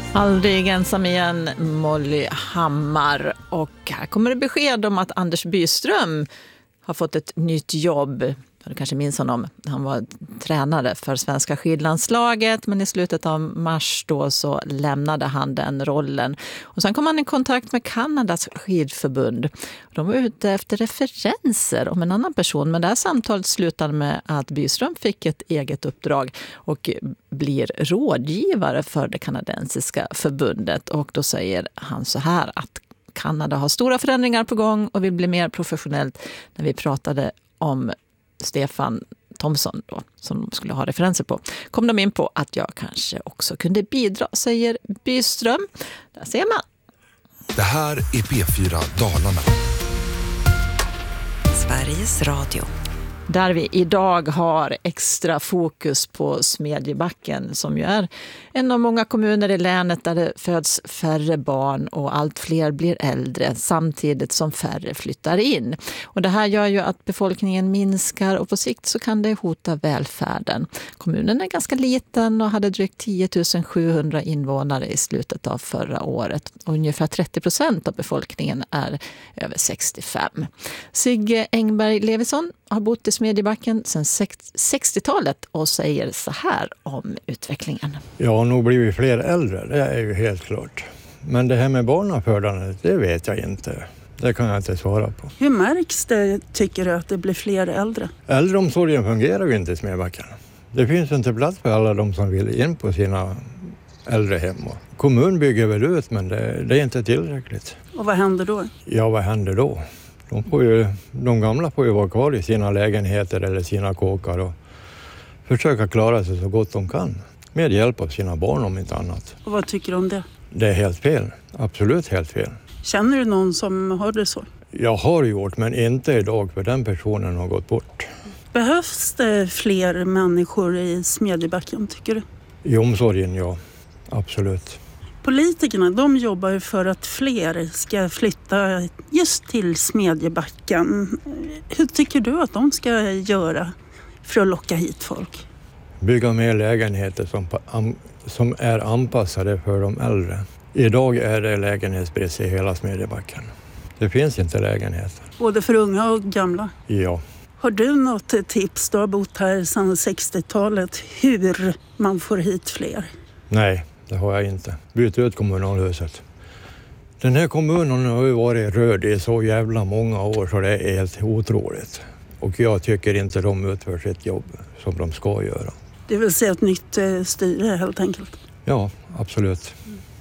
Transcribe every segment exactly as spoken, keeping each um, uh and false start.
Aldrig ensam igen, Molly Hammar. Och här kommer det besked om att Anders Byström har fått ett nytt jobb. Du kanske minns honom. Han var tränare för svenska skidlandslaget, men i slutet av mars då så lämnade han den rollen. Och sen kom han i kontakt med Kanadas skidförbund. De var ute efter referenser om en annan person, men det här samtalet slutade med att Byström fick ett eget uppdrag och blir rådgivare för det kanadensiska förbundet. Och då säger han så här att Kanada har stora förändringar på gång och vill bli mer professionellt. När vi pratade om Stefan Thomsson då, som de skulle ha referenser på, kom de in på att jag kanske också kunde bidra, säger Byström. Där ser man. Det här är P fyra Dalarna. Sveriges Radio. Där vi idag har extra fokus på Smedjebacken, som ju är en av många kommuner i länet där det föds färre barn och allt fler blir äldre samtidigt som färre flyttar in. Och det här gör ju att befolkningen minskar och på sikt så kan det hota välfärden. Kommunen är ganska liten och hade drygt tio tusen sjuhundra invånare i slutet av förra året. Och ungefär trettio procent av befolkningen är över sextiofem. Sigge Engberg Levisson har bott i Smedjebacken sedan sextiotalet och säger så här om utvecklingen. Ja, nog blir vi fler äldre, det är ju helt klart. Men det här med barnafödandet, det vet jag inte. Det kan jag inte svara på. Hur märks det, tycker du, att det blir fler äldre? Äldreomsorgen fungerar ju inte i Smedjebacken. Det finns inte plats för alla de som vill in på sina äldre hem. Kommun bygger väl ut, men det, det är inte tillräckligt. Och vad händer då? Ja, vad händer då? De, får ju, de gamla får ju vara kvar i sina lägenheter eller sina kåkar och försöka klara sig så gott de kan. Med hjälp av sina barn om inte annat. Och vad tycker du om det? Det är helt fel. Absolut helt fel. Känner du någon som har det så? Jag har gjort, men inte idag, för den personen har gått bort. Behövs det fler människor i Smedjebacken, tycker du? I omsorgen, ja. Absolut. Politikerna, de jobbar för att fler ska flytta just till Smedjebacken. Hur tycker du att de ska göra för att locka hit folk? Bygga mer lägenheter som, som är anpassade för de äldre. Idag är det lägenhetsbrist i hela Smedjebacken. Det finns inte lägenheter. Både för unga och gamla? Ja. Har du något tips? Du har bott här sedan sextiotalet. Hur man får hit fler? Nej, det har jag inte. Byt ut kommunalhuset. Den här kommunen har ju varit röd i så jävla många år så det är helt otroligt. Och jag tycker inte de utför sitt jobb som de ska göra. Det vill säga ett nytt styre helt enkelt? Ja, absolut.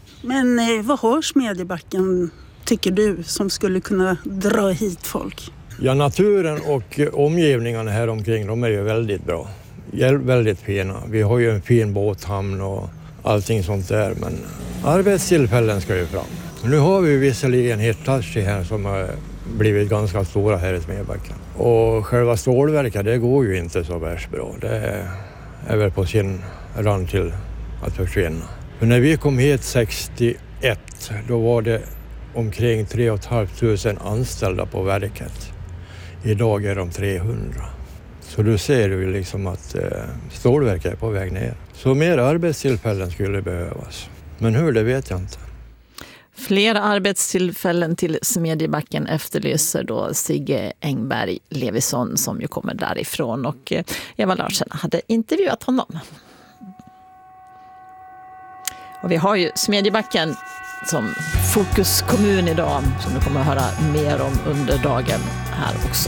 Men eh, vad har Smedjebacken, tycker du, som skulle kunna dra hit folk? Ja, naturen och omgivningarna här omkring, de är ju väldigt bra. Väldigt fina. Vi har ju en fin båthamn och allting sånt där, men arbetstillfällen ska ju fram. Nu har vi visserligen Hitachi här som har blivit ganska stora här i Smedjebacken. Och själva stålverket, det går ju inte så värst bra. Det är väl på sin rand till att försvinna. För när vi kom hit sextioett, då var det omkring tre och ett halvt tusen anställda på verket. Idag är de trehundra. Så du ser ju liksom att eh, stålverket är på väg ner. Så mer arbetstillfällen skulle behövas. Men hur, det vet jag inte. Fler arbetstillfällen till Smedjebacken efterlyser då Sigge Engberg Levisson, som ju kommer därifrån, och Eva Larsen hade intervjuat honom. Och vi har ju Smedjebacken som fokuskommun idag, som du kommer att höra mer om under dagen här också.